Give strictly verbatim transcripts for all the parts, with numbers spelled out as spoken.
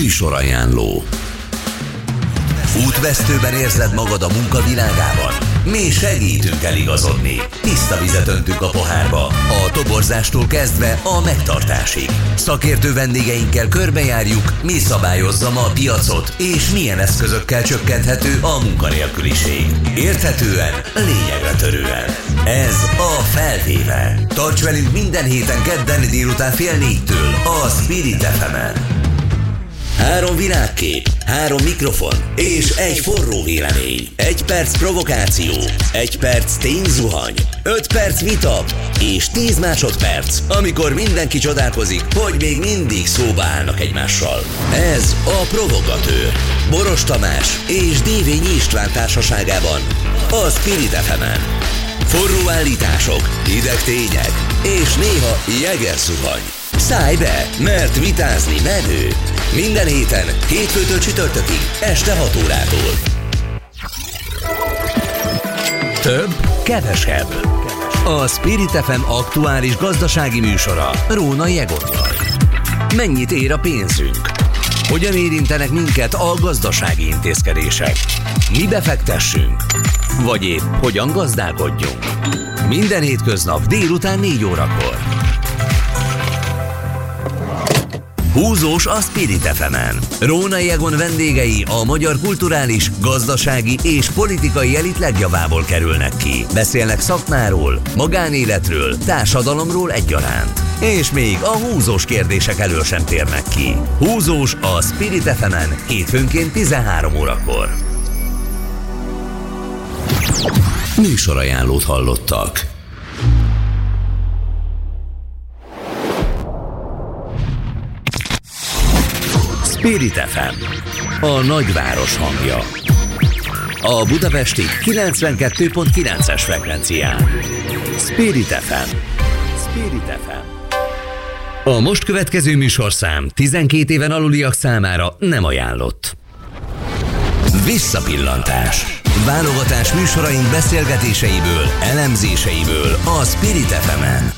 Műsorajánló. Útvesztőben érzed magad a munkavilágában? Mi segítünk eligazodni. Tiszta vizet öntünk a pohárba, a toborzástól kezdve a megtartásig. Szakértő vendégeinkkel körbejárjuk, mi szabályozza ma a piacot, és milyen eszközökkel csökkenthető a munkanélküliség. Érthetően, lényegre törően. Ez a Felvéve. Tarts velünk minden héten kedden délután fél négytől a Spirit ef emen. Három világkép, három mikrofon és egy forró vélemény. Egy perc provokáció, egy perc tényzuhany, öt perc vita és tíz másodperc, amikor mindenki csodálkozik, hogy még mindig szóba állnak egymással. Ez a Provogatőr. Boros Tamás és Dévényi István társaságában a Spirit ef emen. Forró állítások, hideg tények és néha jegerzuhany. Szállj be, mert vitázni menő. Minden héten, hétfőtől csütörtökig, este hat órától. Több, kevesebb. A Spirit ef em aktuális gazdasági műsora Rónai Egonnal. Mennyit ér a pénzünk? Hogyan érintenek minket a gazdasági intézkedések? Mi befektessünk? Vagy épp hogyan gazdálkodjunk? Minden hétköznap délután négy órakor. Húzós a Spirit ef emen. Rónai Egon vendégei a magyar kulturális, gazdasági és politikai elit legjavából kerülnek ki. Beszélnek szakmáról, magánéletről, társadalomról egyaránt. És még a húzós kérdések elől sem térnek ki. Húzós a Spirit ef emen hétfőnként tizenhárom órakor. Műsorajánlót hallottak. Spirit ef em, a nagyváros hangja. A budapesti kilencvenkettő pont kilences frekvencián. Spirit ef em. Spirit ef em. A most következő műsorszám tizenkét éven aluliak számára nem ajánlott. Visszapillantás. Válogatás műsoraink beszélgetéseiből, elemzéseiből a Spirit ef emen.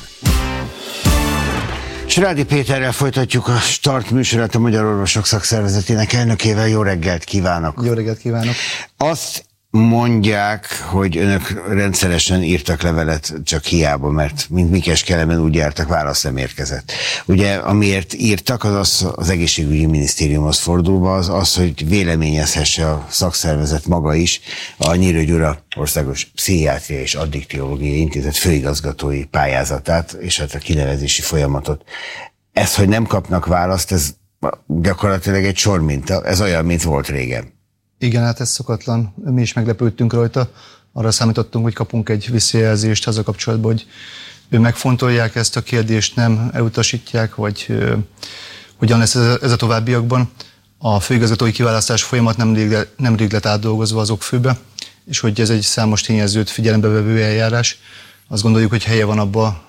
Srádi Péterrel folytatjuk a Start műsorát, a Magyar Orvosok Szakszervezetének elnökével. Jó reggelt kívánok! Jó reggelt kívánok! Azt mondják, hogy önök rendszeresen írtak levelet, csak hiába, mert mint Mikes Kelemen úgy jártak, válasz nem érkezett. Ugye, amiért írtak, az az, az egészségügyi minisztériumhoz fordulva, az az, hogy véleményezhesse a szakszervezet maga is a Nyírő Gyula Országos Pszichiátria és Addiktiológiai Intézet főigazgatói pályázatát, és hát a kinevezési folyamatot. Ez, hogy nem kapnak választ, ez gyakorlatilag egy sorminta, ez olyan, mint volt régen. Igen, hát ez szokatlan. Mi is meglepődtünk rajta. Arra számítottunk, hogy kapunk egy visszajelzést azzal kapcsolatban, hogy ő megfontolják ezt a kérdést, nem elutasítják, vagy ö, hogyan lesz ez a, ez a továbbiakban. A főigazgatói kiválasztás folyamat nemrég, nemrég lett átdolgozva az okfőbe, és hogy ez egy számos tényezőt figyelembe vevő eljárás. Azt gondoljuk, hogy helye van abba,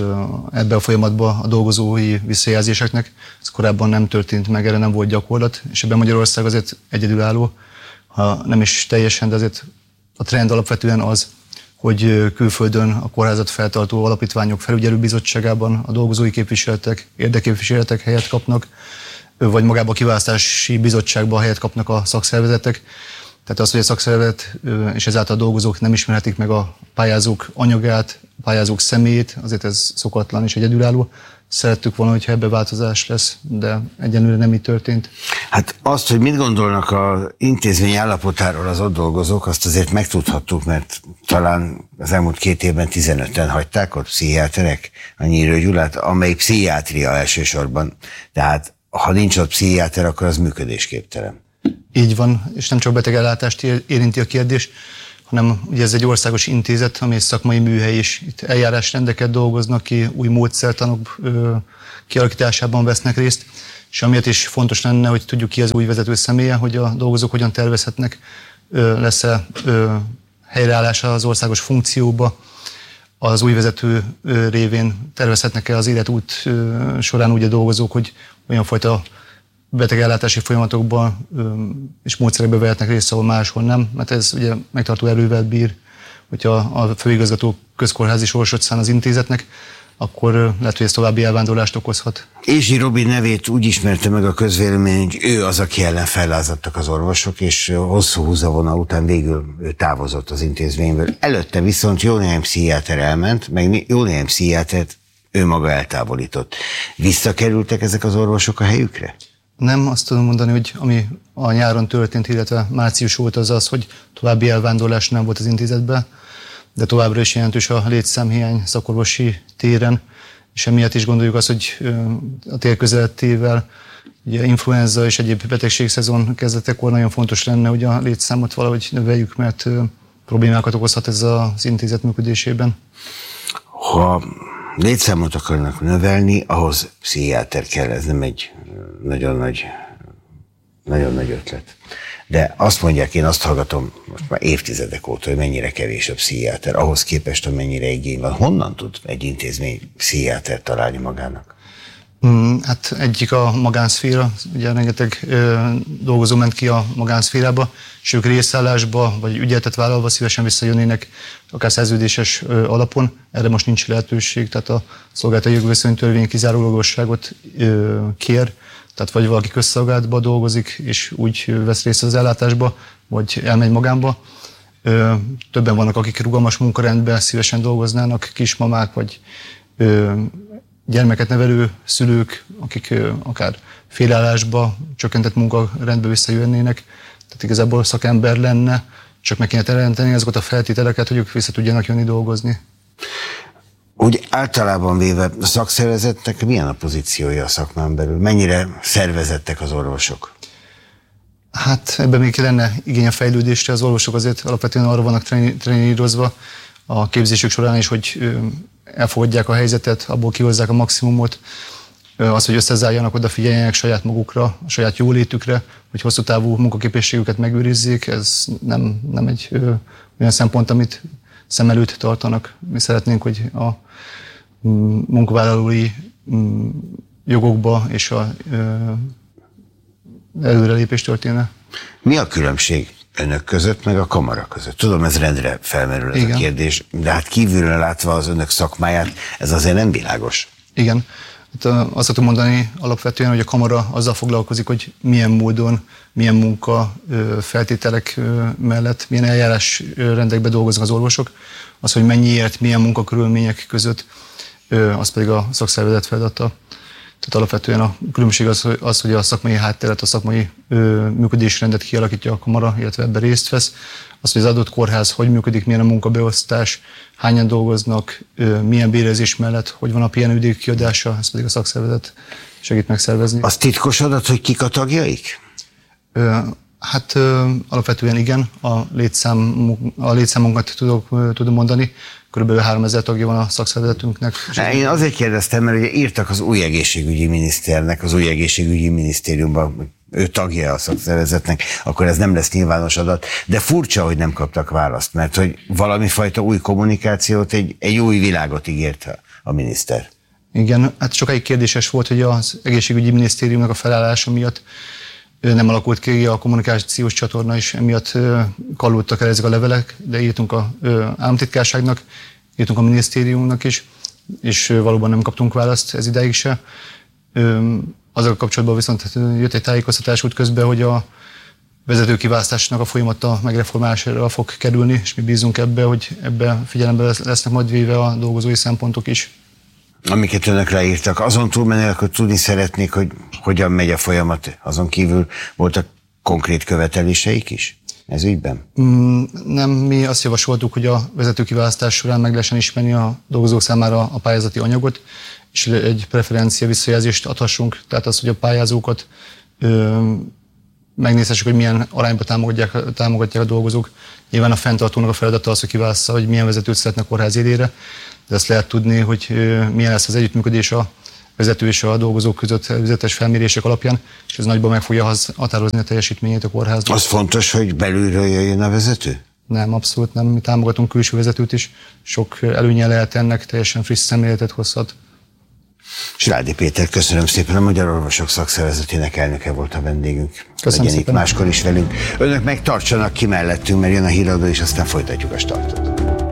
ebbe a folyamatban a dolgozói visszajelzéseknek. Ez korábban nem történt meg, erre nem volt gyakorlat, és ebben Magyarország azért egyedülálló, ha nem is teljesen, de azért a trend alapvetően az, hogy külföldön a kórházat feltartó alapítványok felügyelőbizottságában a dolgozói képviseletek, érdekképviseletek helyet kapnak, vagy magában a kiválasztási bizottságban helyet kapnak a szakszervezetek. Tehát az, hogy a szakszervezet és ezáltal a dolgozók nem ismerhetik meg a pályázók anyagát, a pályázók személyét, azért ez szokatlan és egyedülálló. Szerettük volna, hogyha ebbe változás lesz, de egyenlőre nem így történt. Hát azt, hogy mit gondolnak az intézmény állapotáról az ott dolgozók, azt azért megtudhattuk, mert talán az elmúlt két évben tizenöten hagyták ott pszichiáterek a Nyírő Gyulát, amely pszichiátria elsősorban. Tehát ha nincs ott pszichiáter, akkor az működésképtelen. Így van, és nem csak betegellátást érinti a kérdés, hanem ugye ez egy országos intézet, ami szakmai műhely, és itt eljárásrendeket dolgoznak ki, új módszertanok ö, kialakításában vesznek részt, és amiatt is fontos lenne, hogy tudjuk ki az új vezető személye, hogy a dolgozók hogyan tervezhetnek, ö, lesz-e ö, helyreállása az országos funkcióba, az új vezető ö, révén tervezhetnek-e az életút ö, során úgy a dolgozók, hogy olyan fajta betegellátási folyamatokban és módszerekbe vehetnek részt, ahol máshol nem, mert ez ugye megtartó erővel bír, hogyha a főigazgató közkórházi sorsot szán az intézetnek, akkor lehet, hogy ez további elvándorlást okozhat. Ézsi Robi nevét úgy ismerte meg a közvélemény, hogy ő az, aki ellen fellázadtak az orvosok, és hosszú húzavona után végül ő távozott az intézményből. Előtte viszont jó néhány pszichiáter elment, meg jó néhány pszichiátert ő maga eltávolított. Visszakerültek ezek az orvosok a helyükre? Nem, azt tudom mondani, hogy ami a nyáron történt, illetve március volt az az, hogy további elvándorlás nem volt az intézetben, de továbbra is jelentős a létszámhiány szakorvosi téren, és emiatt is gondoljuk azt, hogy a tél közelettével, ugye influenza és egyéb betegségszezon kezdetekor nagyon fontos lenne, hogy a létszámot valahogy növeljük, mert problémákat okozhat ez az intézet működésében. Ha létszámot akarnak növelni, ahhoz pszichiáter kell, ez nem egy nagyon nagy, nagyon nagy ötlet. De azt mondják, én azt hallgatom most már évtizedek óta, hogy mennyire kevés a pszichiáter, ahhoz képest, hogy mennyire igény van. Honnan tud egy intézmény pszichiátert találni magának? Hát egyik a magánszféra, ugye rengeteg ö, dolgozó ment ki a magánszférába, és ők részállásba vagy ügyletet vállalva szívesen visszajönnének, akár szerződéses ö, alapon. Erre most nincs lehetőség, tehát a szolgáltatói jogviszonytörvény kizárólagosságot ö, kér, tehát vagy valaki közszolgálatban dolgozik, és úgy vesz részt az ellátásba, vagy elmegy magánba. Ö, többen vannak, akik rugalmas munkarendben szívesen dolgoznának, kismamák, vagy ö, gyermeket nevelő szülők, akik ö, akár félállásba, csökkentett munkarendbe visszajönnének. Tehát igazából szakember lenne, csak meg kéne teremteni azokat a feltételeket, hogy ők vissza tudjanak jönni dolgozni. Úgy általában véve a szakszervezetnek milyen a pozíciója a szakmán belül? Mennyire szervezettek az orvosok? Hát ebben még lenne igény a fejlődésre, az orvosok azért alapvetően arra vannak trenírozva a képzésük során is, hogy elfogadják a helyzetet, abból kihozzák a maximumot, az, hogy összezárjanak, odafigyeljenek saját magukra, a saját jólétükre, hogy hosszú távú munkaképességüket megőrizzék, ez nem, nem egy ö, olyan szempont, amit szem előtt tartanak. Mi szeretnénk, hogy a munkavállalói jogokba és a ö, előrelépés történne. Mi a különbség önök között, meg a kamara között? Tudom, ez rendre felmerül ez Igen. a kérdés, de hát kívülről látva az önök szakmáját, ez azért nem világos. Igen. Hát azt tudom mondani alapvetően, hogy a kamara azzal foglalkozik, hogy milyen módon, milyen munka feltételek mellett, milyen eljárás rendekben dolgoznak az orvosok, az, hogy mennyiért, milyen munkakörülmények között, az pedig a szakszervezet feladata. Tehát alapvetően a különbség az, az, hogy a szakmai hátteret, a szakmai ö, működésrendet kialakítja a kamara, illetve ebben részt vesz. Az, hogy az adott kórház hogy működik, milyen a munkabeosztás, hányan dolgoznak, ö, milyen bérezés mellett, hogy van a pihenőidő kiadása, ezt pedig a szakszervezet segít megszervezni. Az titkos adat, hogy kik a tagjaik? Ö, hát ö, alapvetően igen, a, létszám, a létszámunkat tudok, tudom mondani. Körülbelül háromezer tagja van a szakszervezetünknek. Én azért kérdeztem, mert ugye írtak az új egészségügyi miniszternek, az új egészségügyi minisztériumban, ő tagja a szakszervezetnek, akkor ez nem lesz nyilvános adat, de furcsa, hogy nem kaptak választ, mert hogy valami fajta új kommunikációt, egy, egy új világot ígért a miniszter. Igen, hát sokáig kérdéses volt, hogy az egészségügyi minisztériumnak a felállása miatt nem alakult ki a kommunikációs csatorna, és emiatt kallódtak el ezek a levelek, de írtunk a államtitkárságnak, írtunk a minisztériumnak is, és valóban nem kaptunk választ ez idáig se. Azzal kapcsolatban viszont jött egy tájékoztatás út közben, hogy a vezetőkiválasztásnak a folyamata megreformálására fog kerülni, és mi bízunk ebbe, hogy ebbe figyelembe lesznek majd véve a dolgozói szempontok is. Amiket önök leírtak, azon túlmenőleg, hogy tudni szeretnék, hogy hogyan megy a folyamat, azon kívül voltak konkrét követeléseik is ez ügyben? Mm, nem, mi azt javasoltuk, hogy a vezetőkiválasztás során meg lehessen ismerni a dolgozók számára a pályázati anyagot, és egy preferencia visszajelzést adhassunk, tehát az, hogy a pályázókat ö, megnézhessük, hogy milyen arányban támogatják, támogatják a dolgozók. Nyilván a fenntartónak a feladata az, hogy kiválassza, hogy milyen vezetőt szeretne a kórház élére, de azt lehet tudni, hogy milyen lesz az együttműködés a vezető és a dolgozók között előzetes felmérések alapján, és ez nagyban meg fogja határozni a teljesítményét a kórháznak. Az fontos, hogy belülről jöjjön a vezető? Nem, abszolút nem. Mi támogatunk külső vezetőt is. Sok előnye lehet ennek, teljesen friss szemléletet hozhat. Srádi Péter, köszönöm szépen, a Magyar Orvosok Szakszervezetének elnöke volt a vendégünk. Köszönöm Legyen szépen. Itt máskor is velünk. Önök meg tartsanak ki mellettünk, mert jön a híradó, és aztán folytatjuk a startot.